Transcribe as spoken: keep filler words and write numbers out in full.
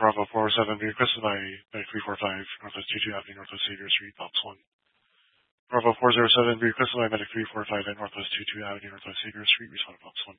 Bravo four oh seven, being requested by, by three forty-five Northwest twenty-two Avenue, Northwest Xavier Street, box one. Bravo four oh seven, being requested by Medic three forty-five at Northwest twenty-two Avenue, Northwest Xavier Street, respond to box one.